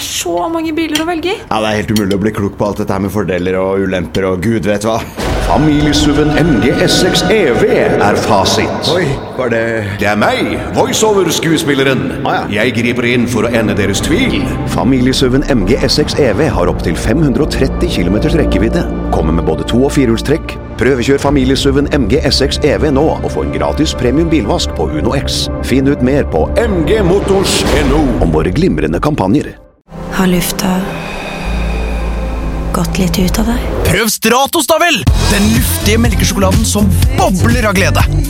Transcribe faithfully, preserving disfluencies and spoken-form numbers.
er så mange biler å velge i. Ja, det er helt umulig å bli klok på alt dette her med fordeler og ulemper og gud vet hva. Familiesuven M G S seks E V er fasit. Oi, var det... Det er meg, voiceover-skuespilleren. Ah, ja. Jeg griper inn for å ende deres tvil. Familiesuven M G S seks E V har opp til fem hundre og tretti kilometers rekkevidde. Kommer med både to- og firehjulstrekk. Prøvekjør familiesuven M G S seks E V nå og få en gratis premium bilvask på Uno X. Finn ut mer på M G Motors punktum no om våre glimrende kampanjer. Har lufta gått litt ut av deg? Prøv Stratos da vel! Den luftige melkesjokoladen som bobler av glede.